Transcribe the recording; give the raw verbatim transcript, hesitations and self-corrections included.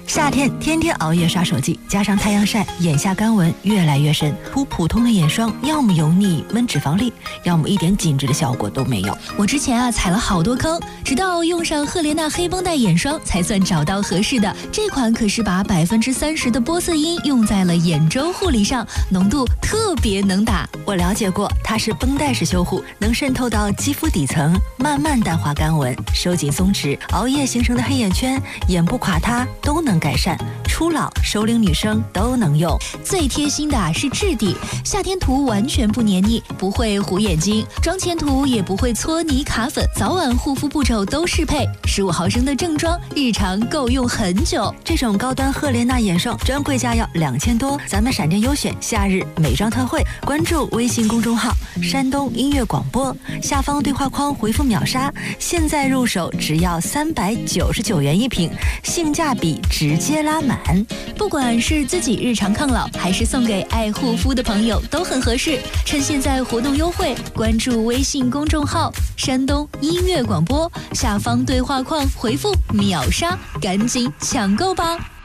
夏天天天熬夜刷手机，加上太阳晒，眼下干纹越来越深。涂普通的眼霜，要么油腻闷脂肪粒，要么一点紧致的效果都没有。 我之前啊踩了好多坑，直到用上赫莲娜黑绷带眼霜，才算找到合适的。这款可是把百分之三十的玻色因用在了眼周护理上，浓度特别能打。 我了解过，它是绷带式修护，能渗透到肌肤底层，慢慢淡化干纹，收紧松弛，熬夜形成的黑眼圈、眼部垮塌都能改善。初老、熟龄女生都能用。 最贴心的是质地，夏天涂完全不黏腻，不会糊眼睛；妆前涂也不会搓泥卡粉，早晚护肤步骤都适配。十五毫升的正装，日常够用很久。 这种高端赫莲娜眼霜专柜价要两千多，咱们闪电优选夏日美妆特惠，关注微信公众号山东音乐广播，下方对话框回复秒杀，现在入手只要三百九十九元一瓶，性价比直接拉满。 不管是自己日常抗老，还是送给爱护肤的朋友，都很合适。趁现在活动优惠，关注微信公众号山东音乐广播，下方对话框回复秒杀，赶紧抢购吧。